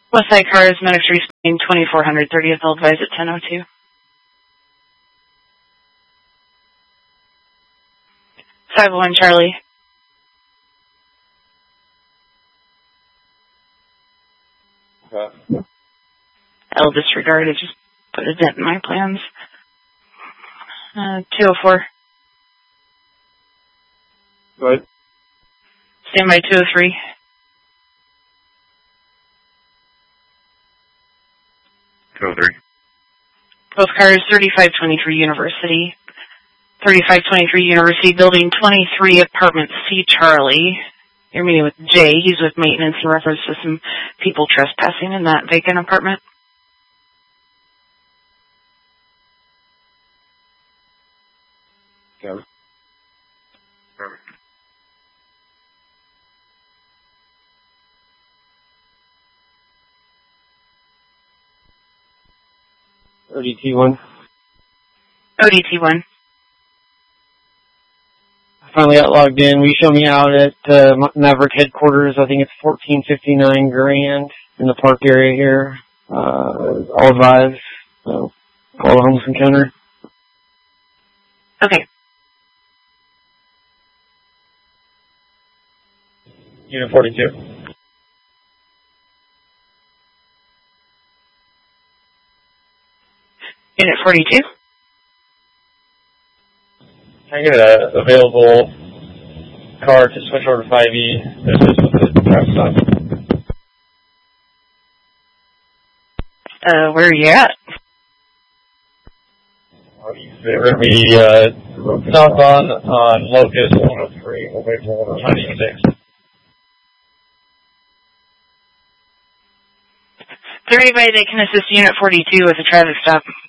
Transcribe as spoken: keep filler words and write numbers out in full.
Westside Cars, Medics Responding, twenty-four hundred thirtieth, I'll advise at ten oh two. five oh one Charlie. Okay. I'll disregard it, just put a dent in my plans. Uh, two oh four. Go ahead. Stand by two oh three. two oh three. Both cars, thirty-five twenty-three University. thirty-five twenty-three University, Building twenty-three, Apartment C, Charlie. You're meeting with Jay. He's with maintenance in reference to some people trespassing in that vacant apartment. Okay. O D T one. O D T one. I finally got logged in. Will you show me out at uh, Maverick headquarters? I think it's fourteen fifty-nine Grand in the park area here. Uh, all advised. So, call the homeless encounter. Okay. Unit forty-two. Unit forty-two. Can I get a available car to switch over to five E? This is the traffic stop. Uh, where are you at? We're going to be uh, southbound on Locust one oh three. We'll wait for one ninety-six. Is there anybody that can assist Unit forty-two with a traffic stop?